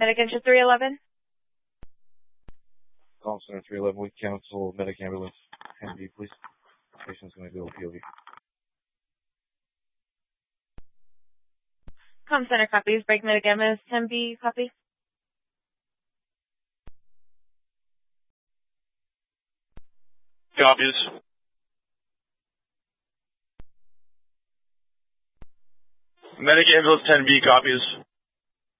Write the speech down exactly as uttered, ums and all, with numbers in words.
Medic Engine three eleven. Call Center three eleven, we cancel medic ambulance ten B, please. Patient's going to go P O V. Com Center copies. Break medic ambulance ten B, copy. Copies. Medic ambulance ten B, copies.